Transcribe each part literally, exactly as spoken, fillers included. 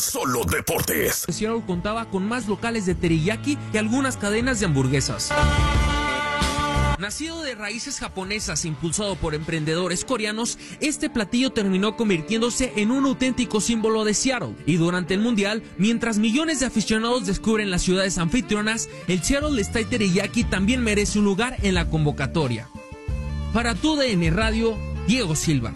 Solo deportes. Seattle contaba con más locales de teriyaki que algunas cadenas de hamburguesas. Nacido de raíces japonesas, impulsado por emprendedores coreanos, este platillo terminó convirtiéndose en un auténtico símbolo de Seattle. Y durante el Mundial, mientras millones de aficionados descubren las ciudades anfitrionas, el Seattle Style Teriyaki también merece un lugar en la convocatoria. Para tu D N Radio, Diego Silva.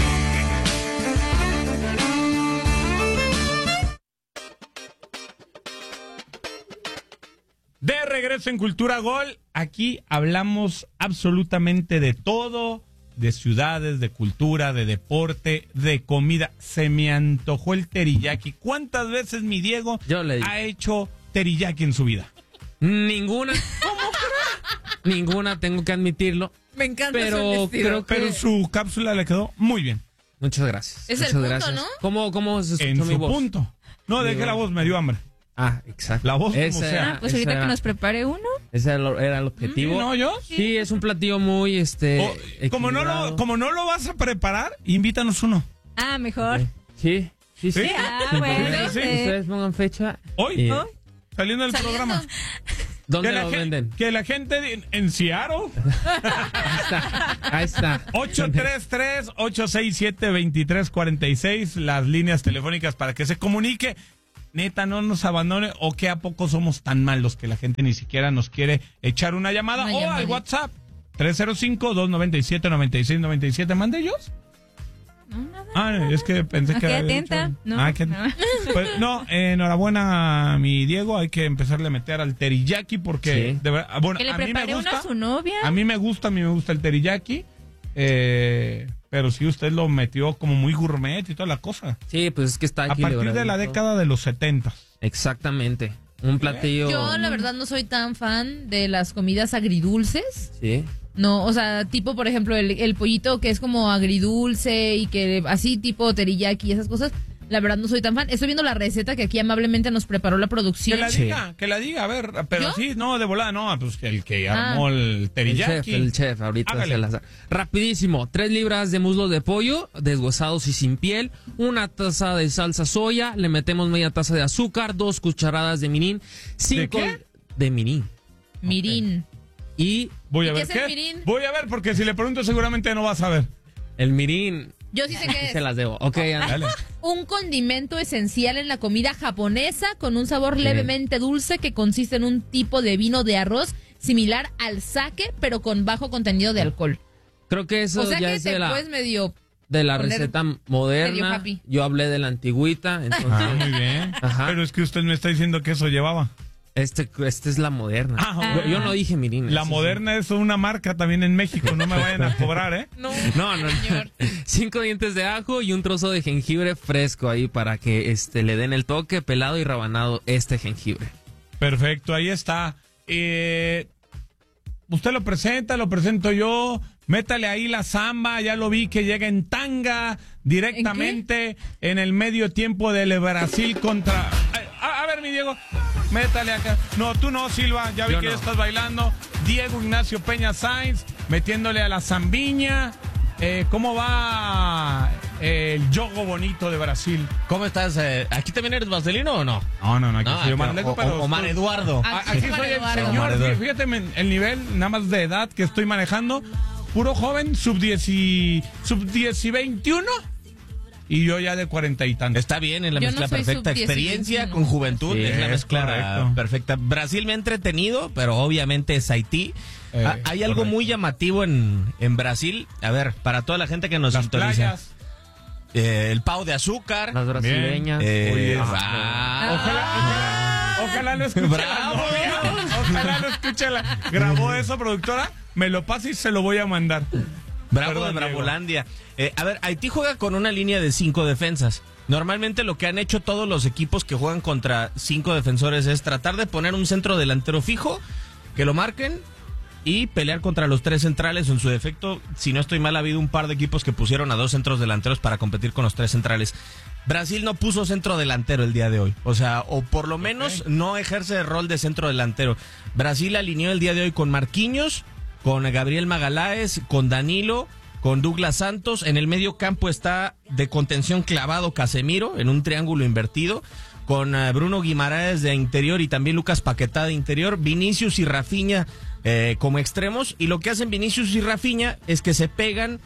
De regreso en Cultura Gol, aquí hablamos absolutamente de todo, de ciudades, de cultura, de deporte, de comida. Se me antojó el teriyaki. ¿Cuántas veces mi Diego ha hecho teriyaki en su vida? Ninguna. ¿Cómo crees? Ninguna, tengo que admitirlo. Me encanta pero su vestido. creo que... Pero su cápsula le quedó muy bien. Muchas gracias. Es Muchas el punto, gracias. ¿no? ¿Cómo, cómo se escuchó En mi su voz? punto. No, de que la voz me dio hambre. Ah, exacto. La voz como Esa sea. era- Ah, pues esa ahorita era- que nos prepare uno. Ese era, lo- era el objetivo. ¿Sí, no, yo? Sí, es un platillo muy, este... O- como, no lo, equilibrado. como no lo vas a preparar, invítanos uno. Ah, mejor. Sí, sí, sí. ¿Sí? Ah, Sin bueno. problema. sí. eh, Ustedes pongan fecha. Hoy, y- Hoy. saliendo del Saliendo. programa. ¿Dónde que la lo gen- venden? Que la gente en, en Seattle, Ahí está. Ahí está. ocho tres tres, ocho seis siete, dos tres cuatro seis, las líneas telefónicas para que se comunique. Neta, no nos abandone, o que a poco somos tan malos que la gente ni siquiera nos quiere echar una llamada, Una o al llamadita. WhatsApp tres cero cinco, dos nueve siete, nueve seis nueve siete. ¿Mande ellos? No, nada. Ah, es que pensé Ah, que qué había atenta. dicho- No, Ah, que- no. Pues, no, eh, enhorabuena, mi Diego. Hay que empezarle a meter al teriyaki porque, Sí. de verdad, bueno, Que le a mí me prepare uno gusta. a su novia. A mí me gusta, a mí me gusta el teriyaki. Eh, pero sí, usted lo metió como muy gourmet y toda la cosa. Sí, pues es que está A aquí. partir de la década de los setenta. Exactamente. Un platillo... Yo, la verdad, no soy tan fan de las comidas agridulces. Sí. No, o sea, tipo, por ejemplo, el, el pollito que es como agridulce y que así tipo teriyaki y esas cosas. La verdad, no soy tan fan. Estoy viendo la receta que aquí amablemente nos preparó la Que producción. la Sí. diga, que la diga, a ver, pero ¿Yo? sí, no, de volada, no, pues el que Ah. armó el El chef, teriyaki. el chef, ahorita Hágale. se las da. Rapidísimo, tres libras de muslo de pollo, deshuesados y sin piel, una taza de salsa soya, le metemos media taza de azúcar, dos cucharadas de mirín, cinco... qué? De mirín. Mirín. Y Voy a ¿Y ver qué qué. es el mirín? Voy a ver, porque si le pregunto seguramente no vas a ver. el mirín, Yo sí sé qué se es. las debo. Ok, Ana. Dale. Un condimento esencial en la comida japonesa con un sabor levemente dulce que consiste en un tipo de vino de arroz similar al sake, pero con bajo contenido de alcohol. Creo que eso O sea ya que es te de la, puedes medio... de la poner receta medio moderna. happy. Yo hablé de la antigüita, entonces... Ah, muy bien. Ajá. Pero es que usted me está diciendo que eso llevaba. Este, este es la moderna. Ah, Yo- Yo no dije mirín. La eso sí. moderna es una marca también en México, no me vayan a cobrar, ¿eh? No, No, no, señor. no. Cinco dientes de ajo y un trozo de jengibre fresco ahí para que este le den el toque pelado y rabanado este jengibre. Perfecto, ahí está. Eh, usted lo presenta, lo presento yo. Métale ahí la samba, ya lo vi que llega en tanga directamente en, el medio tiempo del Brasil contra... A, a ver, mi Diego, métale acá. No, tú no, Silva, ya vi Yo que no. ya estás bailando. Diego Ignacio Peña Sainz, metiéndole a la zambiña. Eh, ¿Cómo va eh, el yogo bonito de Brasil? ¿Cómo estás? Eh, ¿Aquí también eres vaselino o no? No, no, no, aquí No, soy Omar pero- Leco, o- pero- Omar Eduardo. A- Aquí Aquí soy soy el Eduardo. señor, Omar Eduardo. fíjate men, el nivel nada más de edad que estoy manejando, puro joven, sub diez y, sub diez y veintiuno, y yo ya de cuarenta y tantos. Está bien, es la Yo mezcla no soy perfecta. sub diez y Experiencia veintiuno. con juventud, Sí, es la es mezcla correcto. perfecta. Brasil me ha entretenido, pero obviamente es Haití. Eh, Ah, Hay algo correcto. muy llamativo en, en Brasil. A ver, para toda la gente que nos Las sintoniza. playas. Eh, el pavo de azúcar. Las brasileñas. Eh, Oye, ah, Ojalá, ojalá, ojalá lo escuche Bravo. la novia. Ojalá lo escuche la... Grabó eso, productora, me lo pasa y se lo voy a mandar. Bravo Perdón, de Diego. Bravolandia. Eh, a ver, Haití juega con una línea de cinco defensas. Normalmente lo que han hecho todos los equipos que juegan contra cinco defensores es tratar de poner un centro delantero fijo, que lo marquen y pelear contra los tres centrales. En su defecto, si no estoy mal, ha habido un par de equipos que pusieron a dos centros delanteros para competir con los tres centrales. Brasil no puso centro delantero el día de hoy. O sea, o por lo menos Ok. no ejerce el rol de centro delantero. Brasil alineó el día de hoy con Marquinhos, con Gabriel Magaláes, con Danilo, con Douglas Santos. En el medio campo está de contención clavado Casemiro en un triángulo invertido. con uh, Bruno Guimaraes de interior y también Lucas Paquetá de interior, Vinicius y Rafinha eh, como extremos, y lo que hacen Vinicius y Rafinha es que se pegan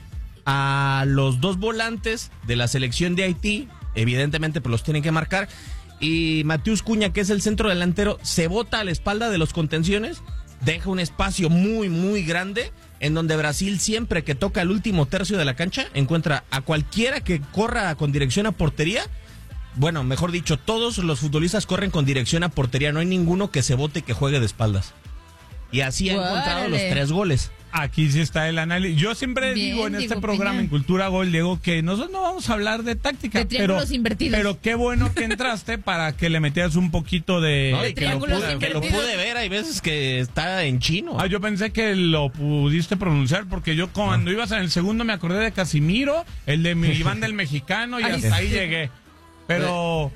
a los dos volantes de la selección de Haití, evidentemente pues los tienen que marcar, y Matheus Cunha, que es el centro delantero, se bota a la espalda de los contenciones, deja un espacio muy muy grande en donde Brasil, siempre que toca el último tercio de la cancha, encuentra a cualquiera que corra con dirección a portería. Bueno, mejor dicho, todos los futbolistas corren con dirección a portería, no hay ninguno que se bote y que juegue de espaldas. Y así ha ¡Órale! encontrado los tres goles. Aquí sí está el análisis. Yo siempre Bien, digo en este Diego programa, Peña. en Cultura Gol, Diego, que nosotros no vamos a hablar de táctica. De pero, triángulos invertidos. pero qué bueno que entraste para que le metieras un poquito de... No, y que, lo triángulos pude, que lo invertidos. pude ver, hay veces que está en chino. Ah, yo pensé que lo pudiste pronunciar porque yo cuando ibas en el segundo me acordé de Casimiro, el de mi Iván del Mexicano, y Ay, hasta sí. ahí llegué. Pero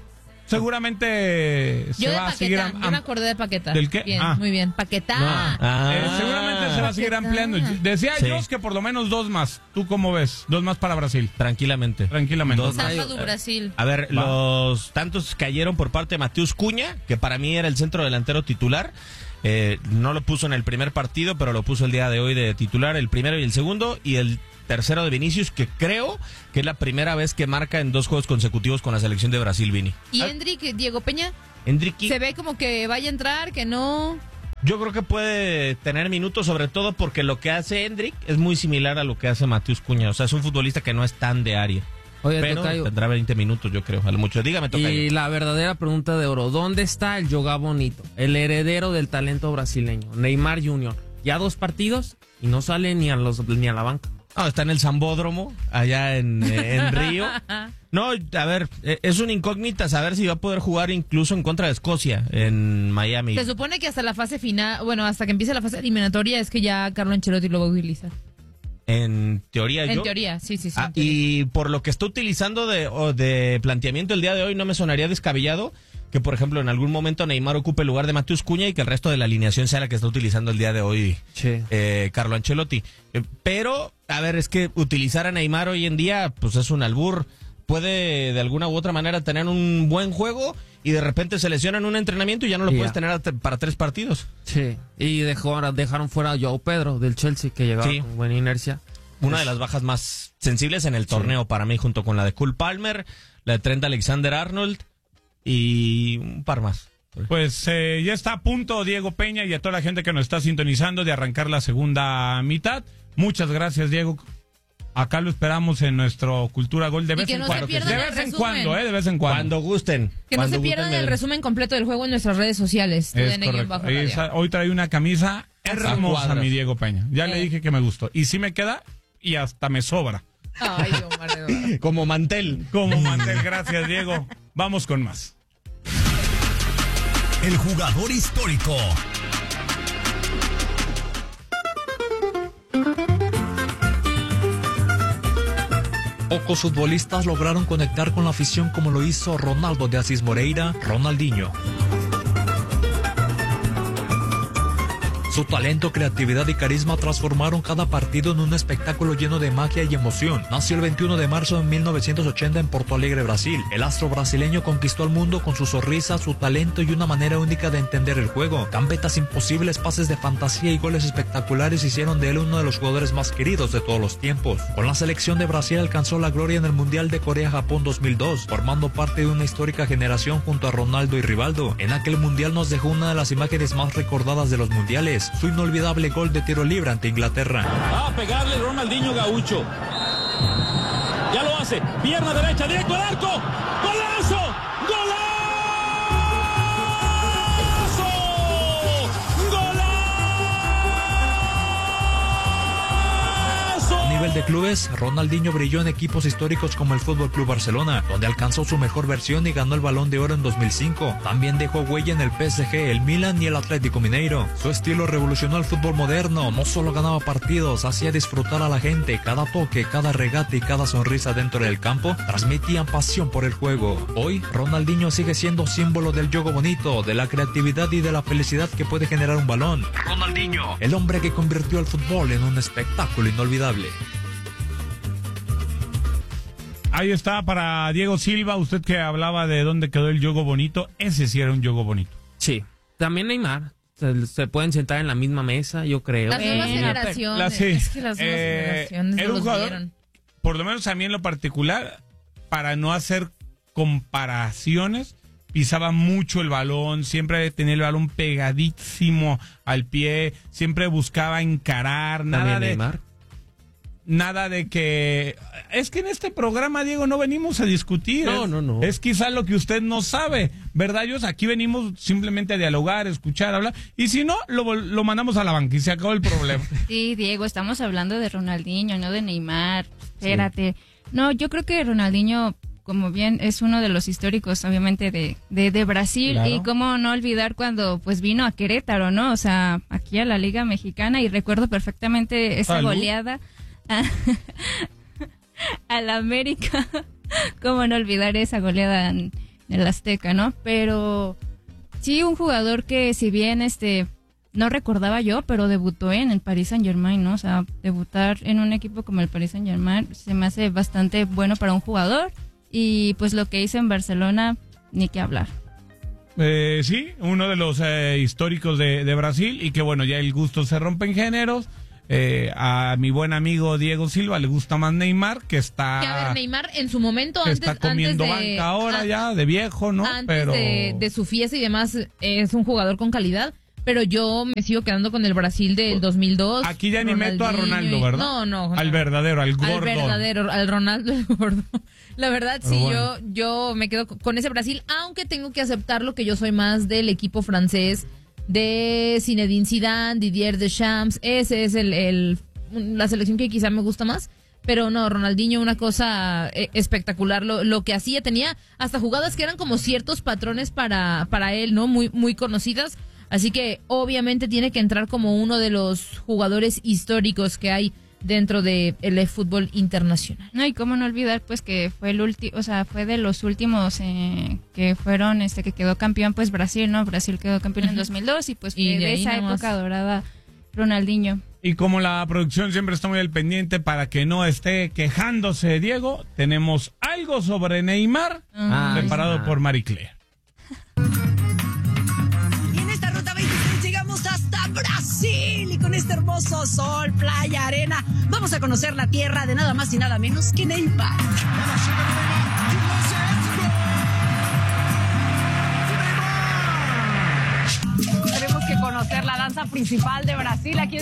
seguramente se Yo de va a seguir... Paquetá, am- yo me acordé de Paquetá. ¿Del qué? Bien, Ah. muy bien. Paquetá. Ah. Eh, seguramente se va a seguir Paquetá. ampliando. Decía Sí. yo que por lo menos dos más. ¿Tú cómo ves? Dos más para Brasil. Tranquilamente. Tranquilamente. Dos más. Samba do Brasil. A ver, Va. los tantos cayeron por parte de Matheus Cunha, que para mí era el centro delantero titular. Eh, no lo puso en el primer partido, pero lo puso el día de hoy de titular, el primero y el segundo, y el tercero de Vinicius, que creo que es la primera vez que marca en dos juegos consecutivos con la selección de Brasil, Vini. ¿Y Hendrik, Diego Peña? Enrique, Se ve como que vaya a entrar, que no. yo creo que puede tener minutos, sobre todo porque lo que hace Hendrik es muy similar a lo que hace Matheus Cunha. O sea, es un futbolista que no es tan de área. Oye, Pero Tocayo, tendrá veinte minutos, yo creo, a lo mucho. Dígame, Tocayo. y la verdadera pregunta de oro, ¿dónde está el Yoga Bonito, el heredero del talento brasileño, Neymar junior? Ya dos partidos y no sale ni a los ni a la banca. No, está en el Zambódromo, allá en, eh, en Río. No, a ver, eh, es una incógnita saber si va a poder jugar incluso en contra de Escocia, en Miami. Se supone que hasta la fase final, bueno, hasta que empiece la fase eliminatoria es que ya Carlo Ancelotti lo va a utilizar. En teoría, En yo. teoría, sí, sí, sí. Ah, en teoría. y por lo que está utilizando de, o de planteamiento el día de hoy, no me sonaría descabellado que, por ejemplo, en algún momento Neymar ocupe el lugar de Matheus Cunha y que el resto de la alineación sea la que está utilizando el día de hoy Sí. eh, Carlo Ancelotti. Eh, pero, a ver, es que utilizar a Neymar hoy en día, pues es un albur. Puede de alguna u otra manera tener un buen juego y de repente se lesiona en un entrenamiento y ya no lo Y puedes ya. tener a- para tres partidos. Sí. Y dejó, dejaron fuera a Joao Pedro del Chelsea, que llegaba Sí. con buena inercia. Una de las bajas más sensibles en el torneo para mí, junto con la de Cole Palmer, la de Trent Alexander-Arnold y un par más. Pues eh, ya está a punto Diego Peña y a toda la gente que nos está sintonizando de arrancar la segunda mitad. Muchas gracias, Diego. Acá lo esperamos en nuestro Cultura Gol de Y vez que en no se cuando. pierdan De el vez en resumen. cuando, ¿eh? De vez en cuando. Cuando gusten. Que no Cuando se pierdan gusten, el me- resumen completo del juego en nuestras redes sociales. Es T D N guión correcto. bajo Ahí radio. está- hoy trae una camisa hermosa, cuadras. mi Diego Peña. Ya le Eh. dije que me gustó. Y sí me queda y hasta me sobra. Ay, Omar Eduardo. Como mantel. Como mantel, gracias, Diego. Vamos con más. El jugador histórico. Pocos futbolistas lograron conectar con la afición como lo hizo Ronaldo de Asís Moreira, Ronaldinho. Su talento, creatividad y carisma transformaron cada partido en un espectáculo lleno de magia y emoción. Nació el veintiuno de marzo de mil novecientos ochenta en Porto Alegre, Brasil. El astro brasileño conquistó al mundo con su sonrisa, su talento y una manera única de entender el juego. Gambetas imposibles, pases de fantasía y goles espectaculares hicieron de él uno de los jugadores más queridos de todos los tiempos. Con la selección de Brasil alcanzó la gloria en el Mundial de Corea-Japón dos mil dos, formando parte de una histórica generación junto a Ronaldo y Rivaldo. En aquel Mundial nos dejó una de las imágenes más recordadas de los mundiales, su inolvidable gol de tiro libre ante Inglaterra. Va a pegarle Ronaldinho Gaucho. Ya lo hace. Pierna derecha, directo al arco. ¡Golazo! ¡Golazo! ¡Golazo! A nivel de clubes, Ronaldinho brilló en equipos históricos como el F C Barcelona, donde alcanzó su mejor versión y ganó el Balón de Oro en dos mil cinco. También dejó huella en el P S G, el Milan y el Atlético Mineiro. Su estilo revolucionó el fútbol moderno, no solo ganaba partidos, hacía disfrutar a la gente. Cada toque, cada regate y cada sonrisa dentro del campo transmitían pasión por el juego. Hoy, Ronaldinho sigue siendo símbolo del juego bonito, de la creatividad y de la felicidad que puede generar un balón. Ronaldinho, el hombre que convirtió el fútbol en un espectáculo inolvidable. Ahí está para Diego Silva, usted que hablaba de dónde quedó el yogo bonito, ese sí era un yogo bonito. Sí, también Neymar. Se, se pueden sentar en la misma mesa, yo creo. Las nuevas Eh, generaciones. la- sí. Es que las nuevas Eh, generaciones era no un los jugador, vieron. por lo menos a mí en lo particular, para no hacer comparaciones, pisaba mucho el balón, siempre tenía el balón pegadísimo al pie, siempre buscaba encarar, nada También de... Neymar. Nada de que... Es que en este programa, Diego, no venimos a discutir. No, es, no, no. Es quizá lo que usted no sabe, ¿verdad, Dios? Aquí venimos simplemente a dialogar, escuchar, hablar. Y si no, lo, lo mandamos a la banca y se acabó el problema. Sí, Diego, estamos hablando de Ronaldinho, no de Neymar. Espérate. No, yo creo que Ronaldinho, como bien, es uno de los históricos, obviamente, de, de, de Brasil. Claro. Y cómo no olvidar cuando pues vino a Querétaro, ¿no? O sea, aquí a la Liga Mexicana. Y recuerdo perfectamente esa Salud. goleada a, a la América. Cómo no olvidar esa goleada en el Azteca, ¿no? Pero sí, un jugador que si bien este... no recordaba yo, pero debutó en el Paris Saint-Germain, ¿no? O sea, debutar en un equipo como el Paris Saint-Germain se me hace bastante bueno para un jugador. Y pues lo que hizo en Barcelona, ni que hablar. Eh, sí, uno de los eh, históricos de, de Brasil y que bueno, ya el gusto se rompe en géneros. Eh, a mi buen amigo Diego Silva le gusta más Neymar, que está... Que a ver, Neymar en su momento, que antes, está comiendo antes de, banca ahora a- ya, de viejo, ¿no? antes Pero... de, de su fiesta y demás, es un jugador con calidad. Pero yo me sigo quedando con el Brasil del dos mil dos. Aquí ya ni meto a Ronaldinho Ronaldo, y- ¿verdad? No, no. Al no. verdadero, al gordo. Al verdadero, al Ronaldo el gordo. La verdad, Pero sí, bueno. yo, yo me quedo con ese Brasil, aunque tengo que aceptarlo que yo soy más del equipo francés, de Zinedine Zidane, Didier Deschamps. Ese es el, el la selección que quizá me gusta más. Pero no, Ronaldinho, una cosa eh, espectacular. Lo, lo que hacía, tenía hasta jugadas que eran como ciertos patrones para, para él, ¿no? Muy, muy conocidas. Así que obviamente tiene que entrar como uno de los jugadores históricos que hay dentro de el fútbol internacional. No, y cómo no olvidar pues que fue el último, o sea, fue de los últimos eh, que fueron, este, que quedó campeón pues Brasil, ¿no? Brasil quedó campeón en dos mil dos y pues Y fue de de ahí esa nomás. época dorada Ronaldinho. Y como la producción siempre está muy al pendiente para que no esté quejándose Diego, tenemos algo sobre Neymar Ah, preparado está. por Marie Claire. Y en esta ruta veintitrés llegamos hasta Brasil y con este hermoso sol, playa, arena, vamos a conocer la tierra de nada más y nada menos que Neymar. Tenemos que conocer la danza principal de Brasil. Aquí